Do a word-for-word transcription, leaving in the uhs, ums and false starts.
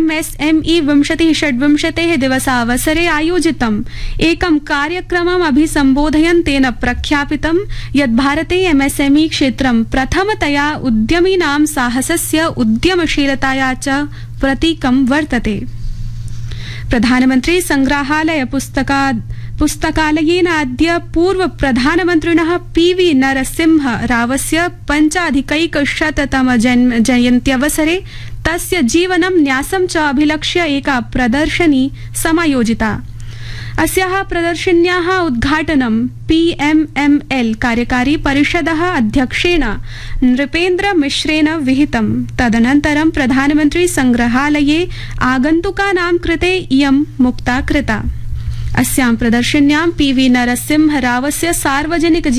MSME विंशतिः षड्विंशतेः दिवसावसरे आयोजितम् एकं कार्यक्रमम् अभिसम्बोधयन् तेन प्रख्यापितं यत् भारते एमएसएमई क्षेत्रं प्रथमतया उद्यमिनां साहसस्य उद्यमशीलताया च प्रतीकं वर्तते। प्रधानमन्त्री संग्रहालय पुस्तका पुस्तकालयेन अद्य पूर्व प्रधानमन्त्रिणः पीवी नरसिंह रावस्य पञ्चाधिकैकशततम जयन्त्यवसरे तस्य जीवनं न्यासं च अभिलक्ष्य एका प्रदर्शनी समायोजिता। अस्याः प्रदर्शन्याः उद्घाटनं पीएमएमएल कार्यकारी परिषदः अध्यक्षेण नृपेन्द्र मिश्रेण विहितम्। तदनन्तरं प्रधानमन्त्री संग्रहालये आगन्तुकानां कृते इयं मुक्ता कृता। अस्यां प्रदर्शन्यां पीवी नरसिंह रावस्य सार्वजनिक